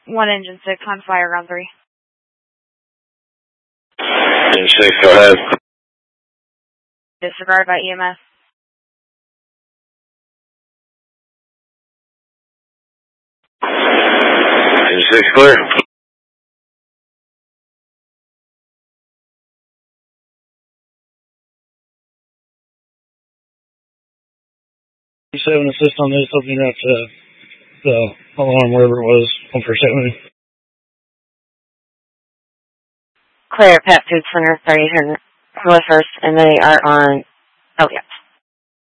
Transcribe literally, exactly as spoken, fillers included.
One engine six on fire, ground three. Engine six, go ahead. Disregarded by E M S. Engine six, clear. seven assist on this, opening up to the alarm wherever it was, one for seven. Clear, Pat Food Center, thirty-eight hundred, North First, and they are on, oh yeah.